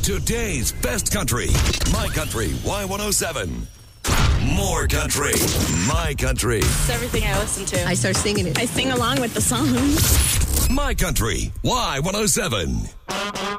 Today's best country. My Country Y107. More country. My Country. It's everything I listen to. I start singing it. I sing along with the song. My Country Y107.